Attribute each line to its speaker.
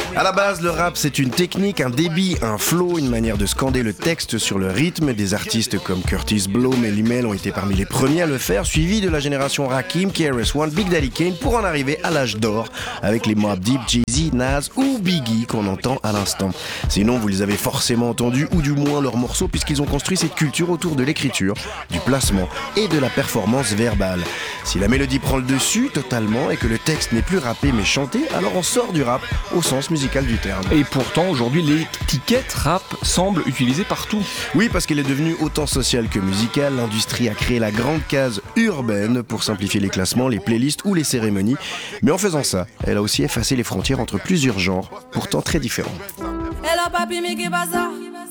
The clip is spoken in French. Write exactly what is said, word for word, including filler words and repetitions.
Speaker 1: À la base, le rap, c'est une technique, un débit, un flow, une manière de scander le texte sur le rythme. Des artistes comme Curtis Blow, Melly Mel ont été parmi les premiers à le faire, suivis de la génération Rakim, K R S One, Big Daddy Kane, pour en arriver à l'âge d'or avec les Mobb Deep, Jay-Z, Nas ou Biggie qu'on entend à l'instant. Sinon, vous les avez forcément entendus, ou du moins leurs morceaux, puisqu'ils ont construit cette culture autour de l'écriture, du placement et de la performance verbale. Si la mélodie prend le dessus totalement et que le texte n'est plus rappé mais chanté, alors on sort du rap au sens musical du terme.
Speaker 2: Et pourtant, aujourd'hui, l'étiquette rap semble utilisée partout.
Speaker 1: Oui, parce qu'elle est devenue autant sociale que musicale. L'industrie a créé la grande case urbaine pour simplifier les classements, les playlists ou les cérémonies. Mais en faisant ça, elle a aussi effacé les frontières entre plusieurs genres, pourtant très différents.
Speaker 3: Hello papi, mais qu'est-ce que